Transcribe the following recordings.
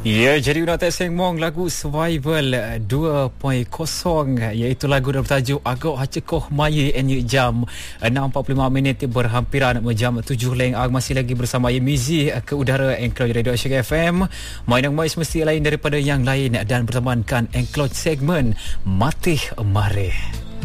Ya, jadi Una Seng Mong lagu Survival 2.0 iaitu lagu yang bertajuk Agak Hacekoh Maya NY jam 6.45 berhampiran jam 7 leng. Masih lagi bersama Yemizi ke udara Encloj Radio Asyik FM. Main yang mais mesti lain daripada yang lain dan bertemankan Encloj segmen Matih Mareh.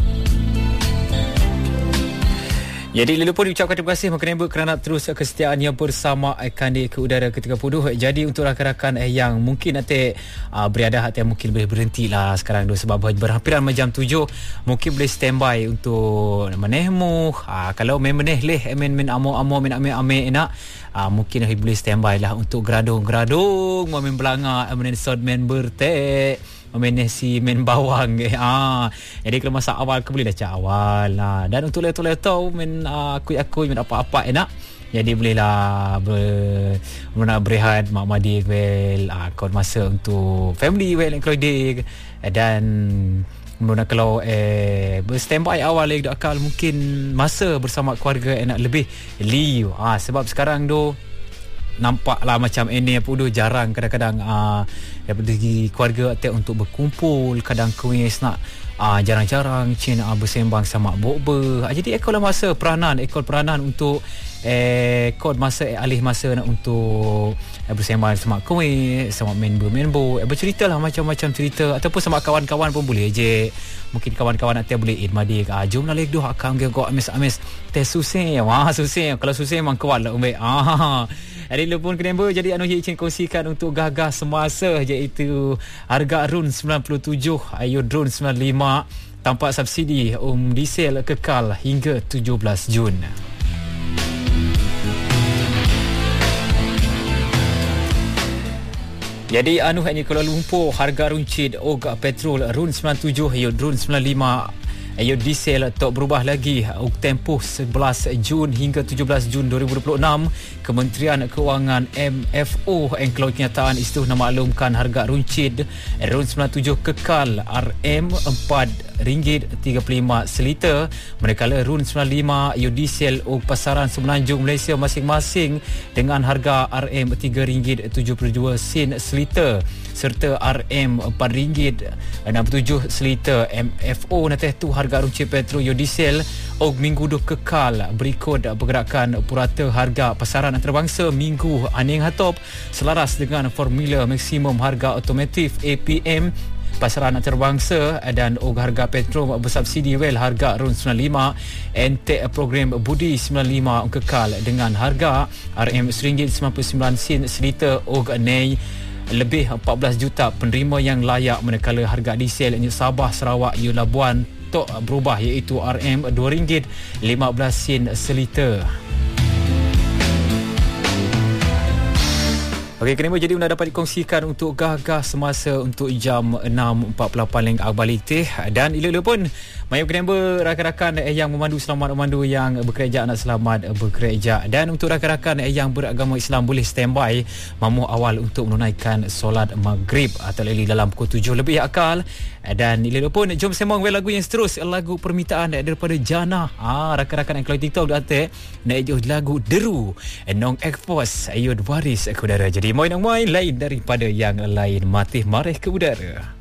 Jadi lelupa diucapkan terima kasih Makan kerana terus kesetiaannya bersama Kandi ke udara ke-30. Jadi untuk rakan-rakan yang mungkin nanti berada hati yang mungkin boleh berhenti lah sekarang tu sebab berhampiran jam 7, mungkin boleh standby untuk menehmu. Kalau meneh leh men amo-amo men ame-ame nak mungkin boleh standby lah untuk geradung-geradung men belanga men sod men bertek main nasi, main bawang. Jadi kalau masa awal ke boleh dah awal lah. Dan untuk leto-leto main akui main apa-apa enak. Jadi bolehlah nak berehat mak madi well kau masa untuk family well including. Dan kemudian kalau berstandby awal lagi akal mungkin masa bersama keluarga enak lebih liu. Sebab sekarang tu nampaklah macam ini apa jarang kadang-kadang daripada segi keluarga untuk berkumpul, kadang kuis nak jarang-jarang Cina bersembang sama bokber. Jadi ekor peranan untuk kod masa alih masa nak untuk bersembang sama kuis, sama member bercerita lah macam-macam cerita ataupun sama kawan-kawan pun boleh je. Mungkin kawan-kawan nanti boleh madik jom lah lagi doh akang ge amis-amis teh susih. Susih kalau susih memang kuat lah umbek. Hari lepas pun kena jadi anu ingin kongsikan untuk gagah semasa iaitu harga RUN 97 ayo drone 95 tanpa subsidi diesel kekal hingga 17 Jun. Jadi anu hanya Kuala Lumpur harga runcit petrol RUN 97 ayo drone 95 ayo diesel tak berubah lagi tempoh 11 Jun hingga 17 Jun 2026. Kementerian Keuangan MFO Encloj kenyataan itu memaklumkan harga runcit RUN 97 kekal RM4.35 seliter, manakala RUN 95 iu diesel pasaran Semenanjung Malaysia masing-masing dengan harga RM3.72 seliter serta RM4.67 seliter. MFO nateh tu harga runcit petrol yo diesel minggu do kekal berikut pergerakan purata harga pasaran antarabangsa minggu aning hatop selaras dengan formula maksimum harga otomotif APM pasaran antarabangsa dan harga petrol bersubsidi harga RUN 95 entek program Budi 95 kekal dengan harga RM1.99 seliter nei lebih 14 juta penerima yang layak, manakala harga diesel di Sabah, Sarawak, Labuan tok berubah iaitu RM2.15 seliter. Okey, kenapa jadi anda dapat dikongsikan untuk gagah semasa untuk jam 6.48 leng balik teh. Dan ila-ila pun mayu kenapa rakan-rakan yang memandu yang bekerja nak selamat bekerja. Dan untuk rakan-rakan yang beragama Islam boleh standby mamu awal untuk menunaikan solat maghrib atau dalam pukul 7 lebih akal. Dan ila-ila pun jom sembang lagu yang seterus, lagu permintaan daripada Jana. Rakan-rakan yang kalau TikTok dah nak lagu Deru Nong Ekfos Ayud Waris ke udara. Jadi main lain daripada yang lain. Matih Mareh ke udara.